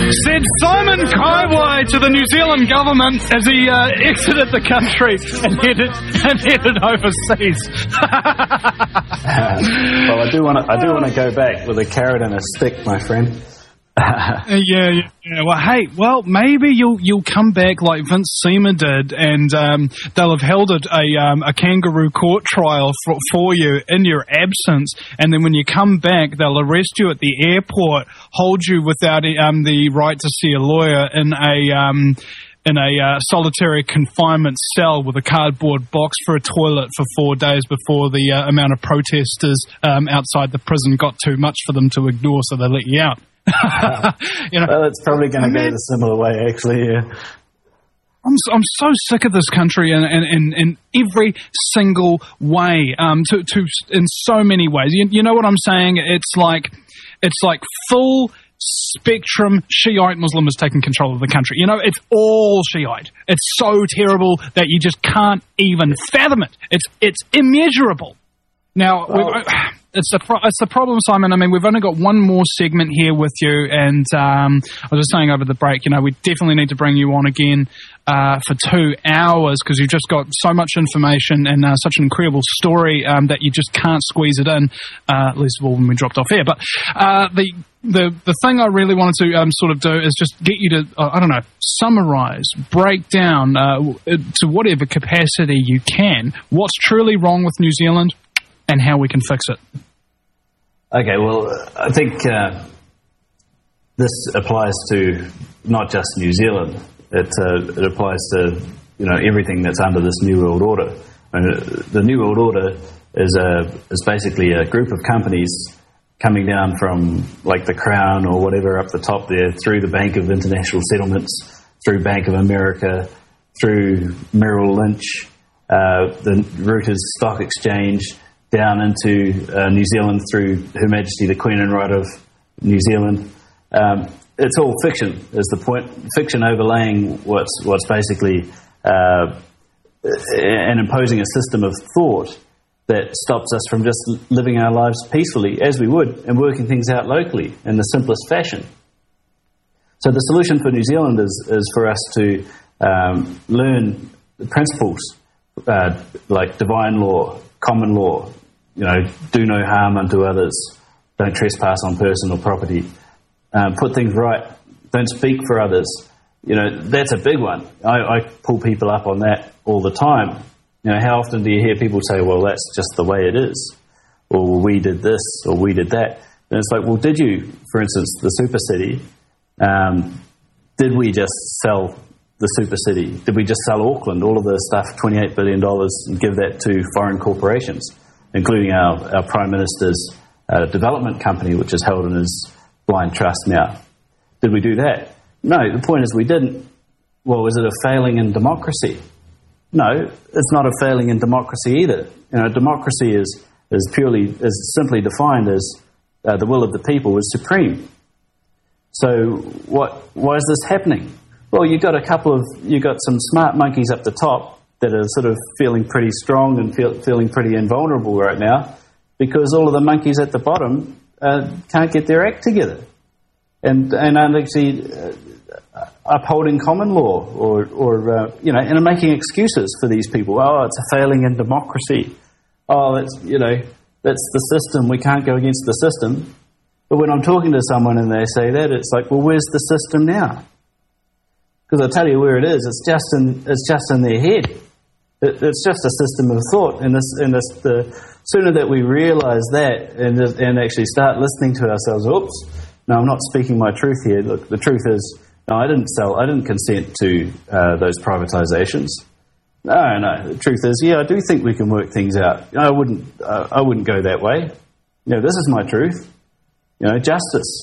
said Simon Kaiwai to the New Zealand government as he exited the country and headed overseas. Well, I do want to go back with a carrot and a stick, my friend. Yeah. Well, maybe you'll come back like Vince Seaman did, and they'll have held a kangaroo court trial for you in your absence, and then when you come back, they'll arrest you at the airport, hold you without the right to see a lawyer in a solitary confinement cell with a cardboard box for a toilet for 4 days before the amount of protesters outside the prison got too much for them to ignore, so they let you out. Well, it's probably going to go the similar way, actually. Yeah. I'm so sick of this country in every single way. In so many ways. You know what I'm saying? It's like full spectrum Shiite Muslim is taking control of the country. It's all Shiite. It's so terrible that you just can't even fathom it. It's immeasurable. Now, it's the problem, Simon. I mean, we've only got one more segment here with you, and I was just saying over the break, we definitely need to bring you on again for 2 hours because you've just got so much information and such an incredible story that you just can't squeeze it in, least of all when we dropped off air. But the thing I really wanted to sort of do is just get you to, summarize, break down to whatever capacity you can what's truly wrong with New Zealand and how we can fix it. Okay, well, I think this applies to not just New Zealand. It applies to everything that's under this New World Order. The New World Order is basically a group of companies coming down from like the Crown or whatever up the top there, through the Bank of International Settlements, through Bank of America, through Merrill Lynch, the Reuters Stock Exchange, down into New Zealand through Her Majesty the Queen and Right of New Zealand. It's all fiction, is the point. Fiction overlaying what's basically and imposing a system of thought that stops us from just living our lives peacefully as we would and working things out locally in the simplest fashion. So the solution for New Zealand is for us to learn the principles like divine law, common law, do no harm unto others, don't trespass on personal property, put things right, don't speak for others. That's a big one. I pull people up on that all the time. How often do you hear people say, well, that's just the way it is, or we did this, or we did that? And it's like, well, did you, for instance, the Super City, did we just sell the Super City? Did we just sell Auckland, all of the stuff, $28 billion, and give that to foreign corporations, including our Prime Minister's development company, which is held in his blind trust now? Did we do that? No, the point is we didn't. Well, is it a failing in democracy? No, it's not a failing in democracy either. Democracy is simply defined as the will of the people is supreme. So why is this happening? Well, you got some smart monkeys up the top that are sort of feeling pretty strong and feeling pretty invulnerable right now, because all of the monkeys at the bottom can't get their act together, and aren't actually upholding common law or and making excuses for these people. Oh, it's a failing in democracy. Oh, that's the system. We can't go against the system. But when I'm talking to someone and they say that, it's like, well, where's the system now? Because I'll tell you where it is. It's just in their head. It's just a system of thought. And the sooner that we realise that and actually start listening to ourselves, oops, no, I'm not speaking my truth here. Look, the truth is, no, I didn't consent to those privatisations. No, the truth is, yeah, I do think we can work things out. I wouldn't go that way. This is my truth. Justice.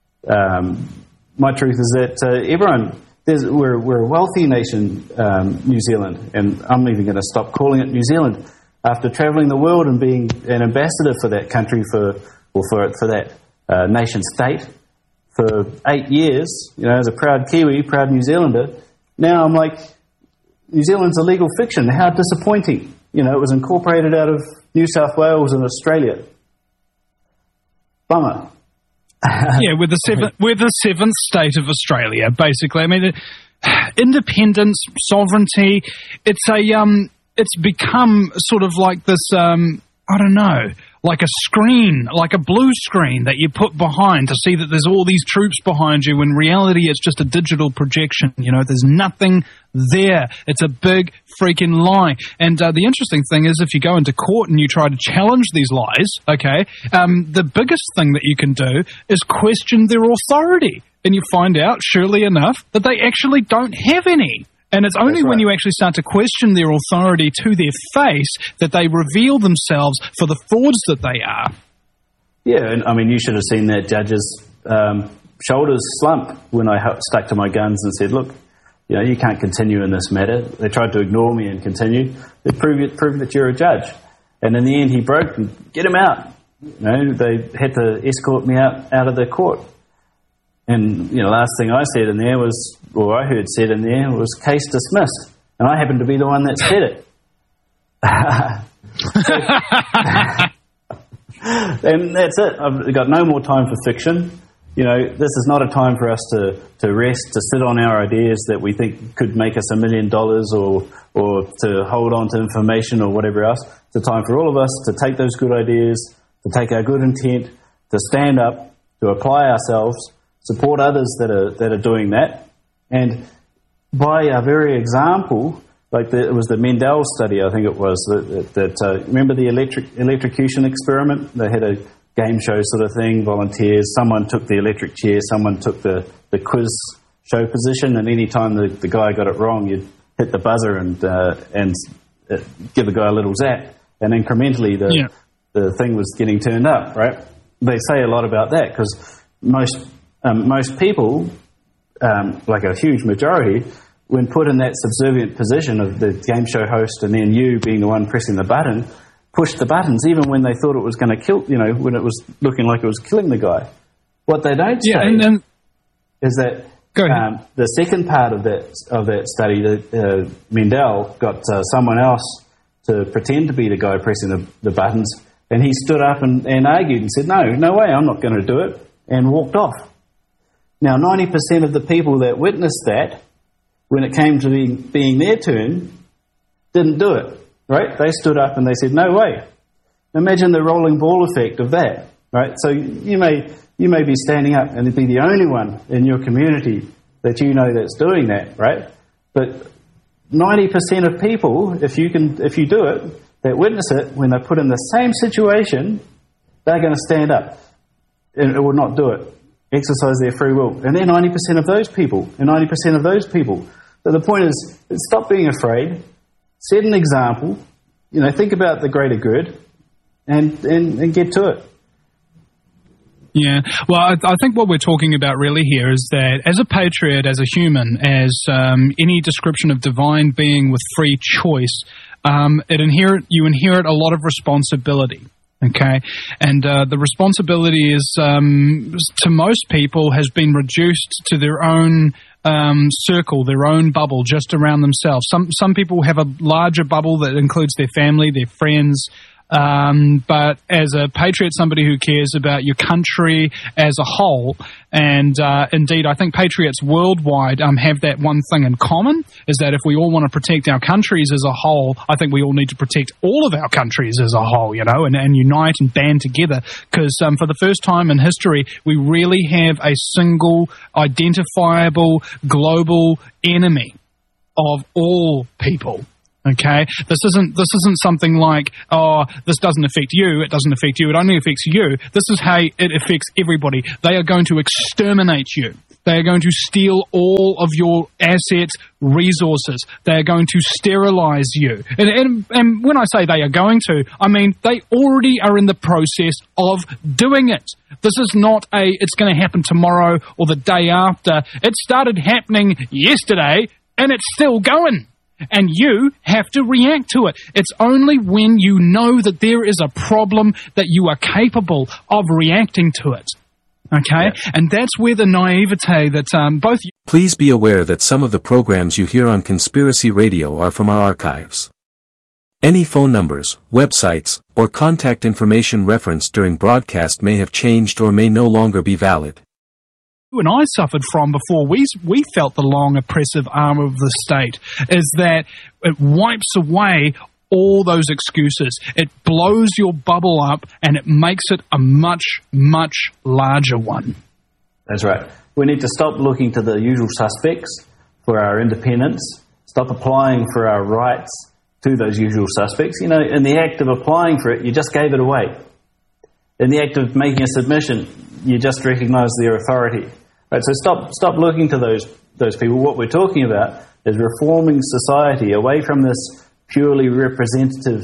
My truth is that everyone. We're a wealthy nation, New Zealand, and I'm even going to stop calling it New Zealand after travelling the world and being an ambassador for that country for that nation state for 8 years. As a proud Kiwi, proud New Zealander. Now I'm like, New Zealand's a legal fiction. How disappointing! It was incorporated out of New South Wales and Australia. Bummer. Yeah, we're the seventh state of Australia, basically. I mean, independence, sovereignty. It's become sort of like this. I don't know, like a screen, like a blue screen that you put behind to see that there's all these troops behind you. In reality, it's just a digital projection. You know, there's nothing there. It's a big freaking lie. And the interesting thing is, if you go into court and you try to challenge these lies, okay, the biggest thing that you can do is question their authority. And you find out, surely enough, that they actually don't have any. And it's only when you actually start to question their authority to their face that they reveal themselves for the frauds that they are. Yeah, and I mean, you should have seen that judge's shoulders slump when I stuck to my guns and said, look, you know, you can't continue in this matter. They tried to ignore me and continue. They prove that you're a judge. And in the end, he broke and get him out. You know, they had to escort me out of the court. And, you know, last thing I said in there was, or I heard said in there was, case dismissed. And I happened to be the one that said it. And that's it. I've got no more time for fiction. You know, this is not a time for us to rest, to sit on our ideas that we think could make us $1 million or to hold on to information or whatever else. It's a time for all of us to take those good ideas, to take our good intent, to stand up, to apply ourselves, support others that are doing that, and by our very example, like it was the Mendel study, I think it was, that remember the electrocution experiment? They had a game show sort of thing, volunteers, someone took the electric chair, someone took the quiz show position, and any time the guy got it wrong, you'd hit the buzzer and give the guy a little zap, and incrementally the thing was getting turned up, right? They say a lot about that, because most people, like a huge majority, when put in that subservient position of the game show host and then you being the one pressing the button, push the buttons even when they thought it was going to kill, you know, when it was looking like it was killing the guy. What they don't say is that the second part of that study, that Mendel got someone else to pretend to be the guy pressing the buttons, and he stood up and argued and said, no way, I'm not going to do it, and walked off. Now, 90% of the people that witnessed that, when it came to being their turn, didn't do it, right? They stood up and they said, no way. Imagine the rolling ball effect of that, right? So you may be standing up and be the only one in your community that you know that's doing that, right? But 90% of people, if you do it, that witness it, when they're put in the same situation, they're going to stand up and will not do it. Exercise their free will. And they're 90% of those people. And 90% of those people. So the point is, stop being afraid. Set an example. You know, think about the greater good. And get to it. Yeah. Well, I think what we're talking about really here is that as a patriot, as a human, as any description of divine being with free choice, you inherit a lot of responsibility. Okay, and the responsibility is, to most people, has been reduced to their own circle, their own bubble, just around themselves. Some people have a larger bubble that includes their family, their friends. But as a patriot, somebody who cares about your country as a whole, and indeed, I think patriots worldwide have that one thing in common, is that if we all want to protect our countries as a whole, I think we all need to protect all of our countries as a whole, you know, and unite and band together, because for the first time in history, we really have a single, identifiable, global enemy of all people. Okay, this isn't something like, oh, this doesn't affect you, it doesn't affect you, it only affects you. This is how it affects everybody. They are going to exterminate you. They are going to steal all of your assets, resources. They are going to sterilize you. And when I say they are going to, I mean they already are in the process of doing it. This is not it's going to happen tomorrow or the day after. It started happening yesterday and it's still going. And you have to react to it. It's only when you know that there is a problem that you are capable of reacting to it. Okay? Yeah. And that's where the naivete that both... Please be aware that some of the programs you hear on Conspiracy Radio are from our archives. Any phone numbers, websites, or contact information referenced during broadcast may have changed or may no longer be valid. You and I suffered from before we felt the long oppressive arm of the state is that it wipes away all those excuses. It blows your bubble up and it makes it a much, much larger one. That's right. We need to stop looking to the usual suspects for our independence, stop applying for our rights to those usual suspects. You know, in the act of applying for it, you just gave it away. In the act of making a submission, you just recognise their authority. Right, so stop looking to those people. What we're talking about is reforming society away from this purely representative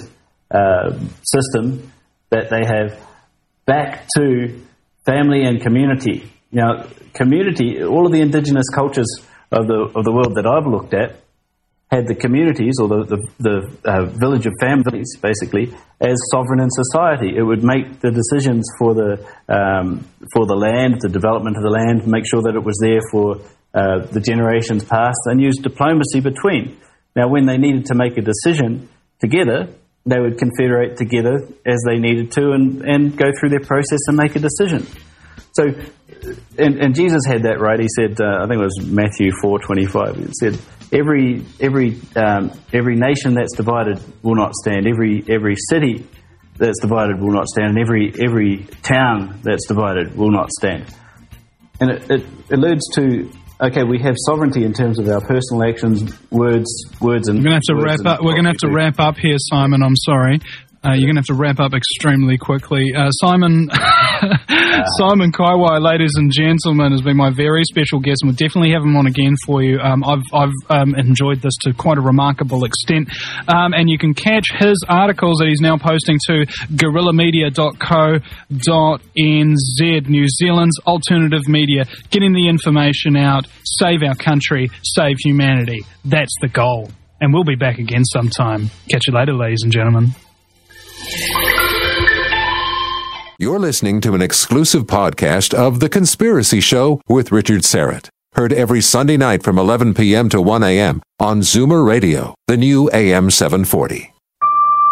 system that they have back to family and community. Now, community, all of the indigenous cultures of the world that I've looked at had the communities or the village of families, basically, as sovereign in society. It would make the decisions for the land, the development of the land, make sure that it was there for the generations past, and use diplomacy between. Now, when they needed to make a decision together, they would confederate together as they needed to and go through their process and make a decision. So, and Jesus had that right. He said, I think it was Matthew 4:25. He said, every nation that's divided will not stand. Every city that's divided will not stand. And every town that's divided will not stand. And it alludes to, okay, we have sovereignty in terms of our personal actions, words, and... We're going to have to wrap up. We're going to have to wrap up here, Simon. I'm sorry. You're going to have to wrap up extremely quickly. Simon Kaiwai, ladies and gentlemen, has been my very special guest, and we'll definitely have him on again for you. I've enjoyed this to quite a remarkable extent. And you can catch his articles that he's now posting to guerrillamedia.co.nz, New Zealand's alternative media, getting the information out, save our country, save humanity. That's the goal. And we'll be back again sometime. Catch you later, ladies and gentlemen. You're listening to an exclusive podcast of The Conspiracy Show with Richard Syrett. Heard every Sunday night from 11 p.m. to 1 a.m. on Zoomer Radio, the new AM 740.